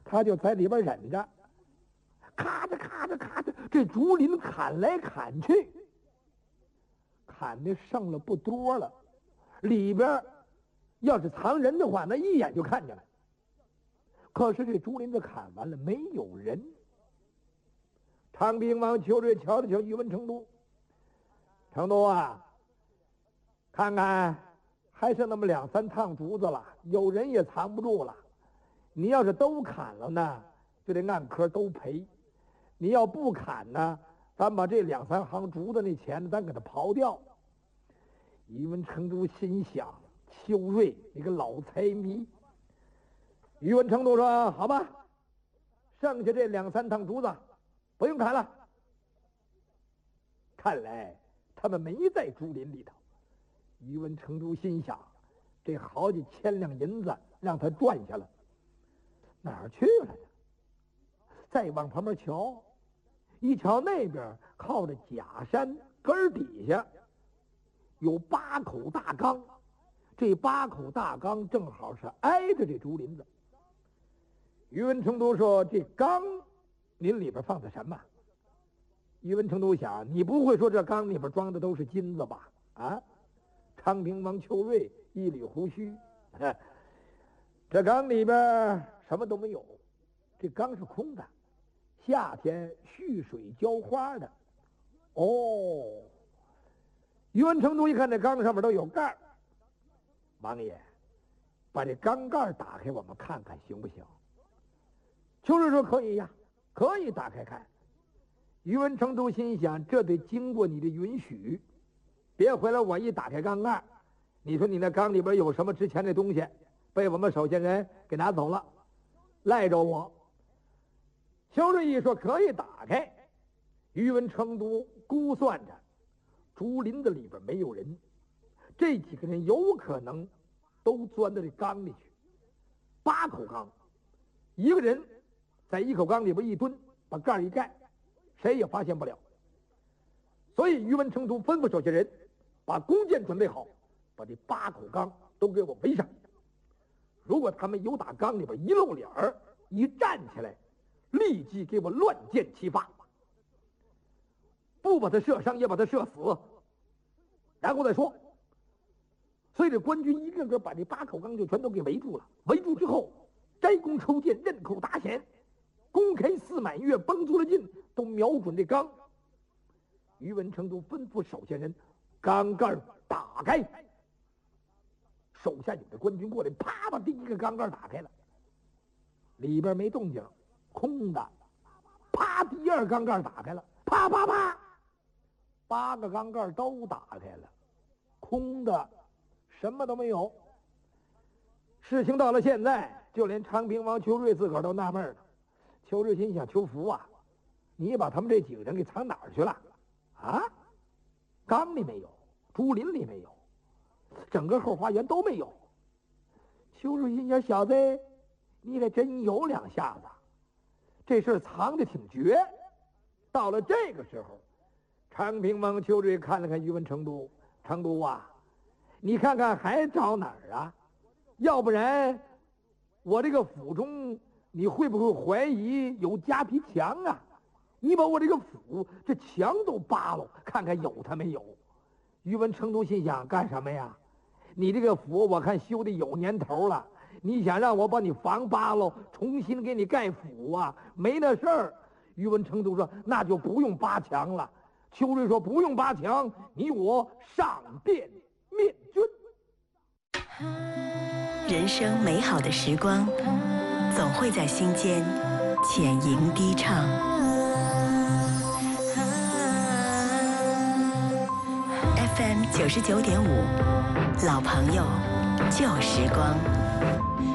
他就在里边忍着，咔着咔着咔着，这竹林砍来砍去，砍的剩了不多了，里边要是藏人的话，那一眼就看见了。可是这竹林子砍完了，没有人。长平王邱瑞瞧了瞧宇文成都，成都啊，看看还剩那么2-3趟竹子了，有人也藏不住了。你要是都砍了呢，就得按颗都赔；你要不砍呢，咱把这2-3行竹子那钱咱给他刨掉。宇文成都心想：邱瑞，你个老财迷！宇文成都说：“好吧，剩下这2-3趟竹子不用砍了。”看来他们没在竹林里头。宇文成都心想：这好几千两银子让他赚下了，哪儿去了呢？再往旁边瞧，一瞧那边靠着假山根底下有8口大缸，这8口大缸正好是挨着这竹林子。宇文成都说：“这缸您里边放的什么？”宇文成都想：你不会说这缸里边装的都是金子吧？啊！昌平王邱瑞一捋胡须，这缸里边什么都没有，这缸是空的，夏天蓄水浇花的。哦，宇文成都一看这缸上面都有盖儿，王爷，把这缸盖打开，我们看看行不行？邱瑞说：“可以呀，可以打开看。”宇文成都心想：这得经过你的允许，别回来我一打开缸盖，你说你那缸里边有什么值钱的东西，被我们守县人给拿走了，赖着我。邱瑞一说可以打开，宇文成都估算着竹林子里边没有人，这几个人有可能都钻到这缸里去。8口缸，一个人在1口缸里边一蹲，把盖一盖，谁也发现不了。所以宇文成都吩咐手下人把弓箭准备好，把这8口缸都给我围上。如果他们有打缸里边一露脸儿，一站起来，立即给我乱箭齐发，不把他射伤也把他射死，然后再说。所以这官军一个个把这8口缸就全都给围住了。围住之后，摘弓抽箭，刃口打弦，弓开4满月，绷足了劲，都瞄准这缸。宇文成都吩咐手下人缸盖打开。手下有的官军过来，啪把第1个缸盖打开了，里边没动静，空的。啪，第2缸盖打开了，啪啪啪，8个缸盖都打开了，空的，什么都没有。事情到了现在，就连昌平王邱瑞自个儿都纳闷了。邱瑞心想：邱福啊，你把他们这几个人给藏哪儿去了？啊，缸里没有，竹林里没有，整个后花园都没有。邱瑞心想：小子，你可真有2下子，这事儿藏得挺绝。到了这个时候，昌平王邱瑞看了看宇文成都，成都啊，你看看还找哪儿啊？要不然我这个府中你会不会怀疑有夹皮墙啊？你把我这个府这墙都扒了，看看有它没有。宇文成都心想：干什么呀？你这个府我看修的有年头了，你想让我把你房扒了，重新给你盖府啊？没那事儿。宇文成都说：那就不用扒墙了。邱瑞说：不用扒墙，你我上殿面君。 人生美好的时光，总会在心间浅吟低唱。FM 99.5，老朋友，旧时光。